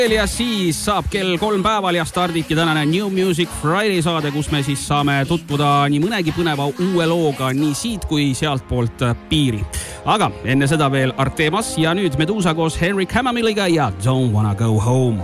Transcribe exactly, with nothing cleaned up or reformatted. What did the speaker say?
Ja siis saab kell kolm päeval ja stardibki tänane New Music Friday saade, kus me siis saame tutvuda nii mõnegi põneva uue looga nii siit kui sealt poolt piiri. Aga enne seda veel Artemas ja nüüd Medusa koos Henrik Hammamilliga ja Don't Wanna Go Home.